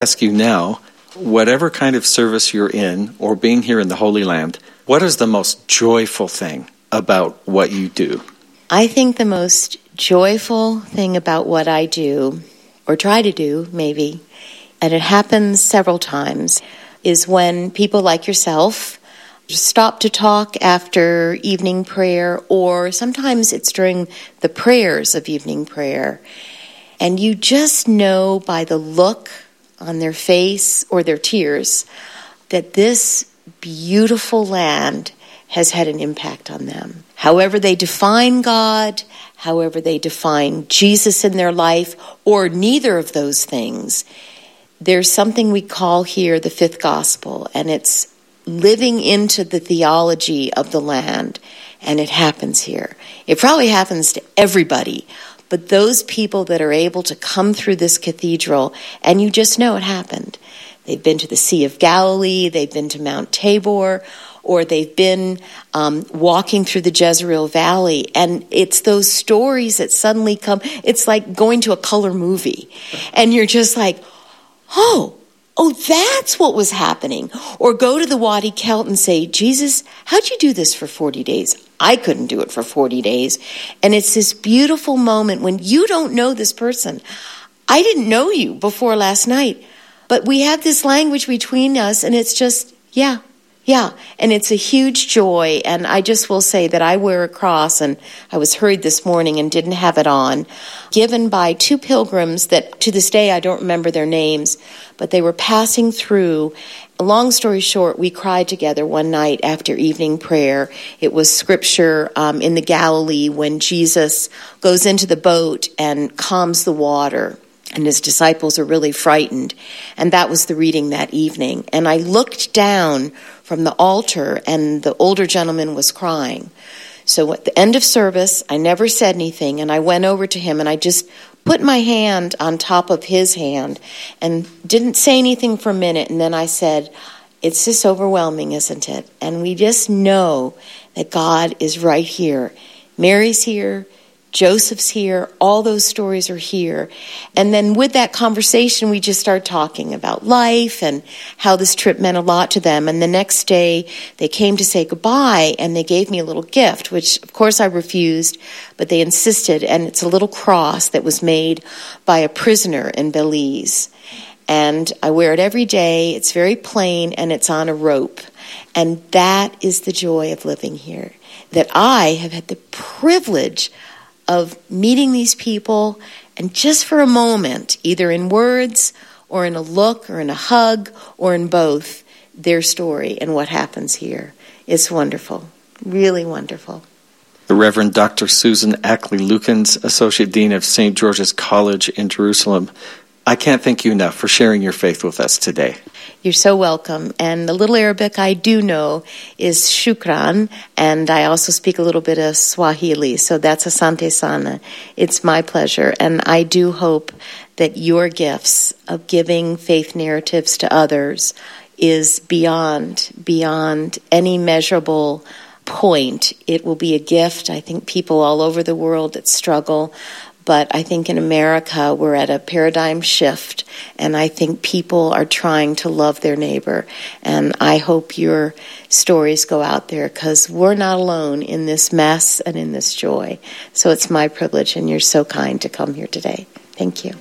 ask you now, whatever kind of service you're in or being here in the Holy Land, what is the most joyful thing about what you do? I think the most joyful thing about what I do, or try to do maybe, and it happens several times, is when people like yourself stop to talk after evening prayer, or sometimes it's during the prayers of evening prayer, and you just know by the look on their face or their tears that this beautiful land has had an impact on them. However they define God, however they define Jesus in their life, or neither of those things, there's something we call here the fifth gospel, and it's living into the theology of the land, and it happens here. It probably happens to everybody, but those people that are able to come through this cathedral, and you just know it happened. They've been to the Sea of Galilee, they've been to Mount Tabor, or they've been walking through the Jezreel Valley, and it's those stories that suddenly come. It's like going to a color movie, and you're just like, oh, that's what was happening. Or go to the Wadi Kelt and say, Jesus, how'd you do this for 40 days? I couldn't do it for 40 days. And it's this beautiful moment when you don't know this person. I didn't know you before last night, but we have this language between us, and it's just, yeah. And it's a huge joy. And I just will say that I wear a cross, and I was hurried this morning and didn't have it on, given by two pilgrims that to this day I don't remember their names, but they were passing through. Long story short, we cried together one night after evening prayer. It was scripture in the Galilee when Jesus goes into the boat and calms the water, and his disciples are really frightened. And that was the reading that evening. And I looked down from the altar, and the older gentleman was crying. So at the end of service, I never said anything, and I went over to him, and I just put my hand on top of his hand and didn't say anything for a minute. And then I said, it's just overwhelming, isn't it? And we just know that God is right here. Mary's here. Joseph's here, all those stories are here. And then with that conversation, we just started talking about life and how this trip meant a lot to them. And the next day, they came to say goodbye, and they gave me a little gift, which, of course, I refused, but they insisted. And it's a little cross that was made by a prisoner in Belize. And I wear it every day. It's very plain, and it's on a rope. And that is the joy of living here, that I have had the privilege of meeting these people, and just for a moment, either in words or in a look or in a hug or in both, their story and what happens here. It's wonderful, really wonderful. The Reverend Dr. Susan Ackley-Lukens, Associate Dean of St. George's College in Jerusalem, I can't thank you enough for sharing your faith with us today. You're so welcome. And the little Arabic I do know is shukran, and I also speak a little bit of Swahili, so that's asante sana. It's my pleasure, and I do hope that your gifts of giving faith narratives to others is beyond any measurable point. It will be a gift. I think people all over the world that struggle, but I think in America, we're at a paradigm shift, and I think people are trying to love their neighbor. And I hope your stories go out there, because we're not alone in this mess and in this joy. So it's my privilege, and you're so kind to come here today. Thank you.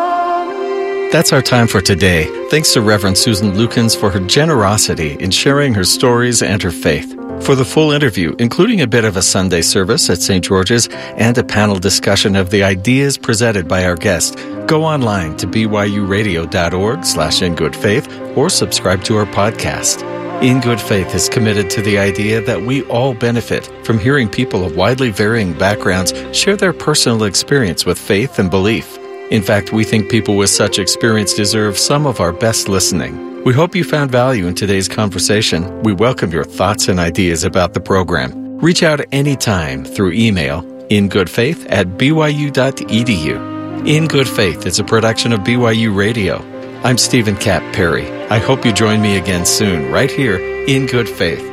That's our time for today. Thanks to Reverend Susan Lukens for her generosity in sharing her stories and her faith. For the full interview, including a bit of a Sunday service at St. George's and a panel discussion of the ideas presented by our guest, go online to byuradio.org/ingoodfaith or subscribe to our podcast. In Good Faith is committed to the idea that we all benefit from hearing people of widely varying backgrounds share their personal experience with faith and belief. In fact, we think people with such experience deserve some of our best listening. We hope you found value in today's conversation. We welcome your thoughts and ideas about the program. Reach out anytime through email ingoodfaith@byu.edu. In Good Faith is a production of BYU Radio. I'm Stephen Kapp Perry. I hope you join me again soon, right here in Good Faith.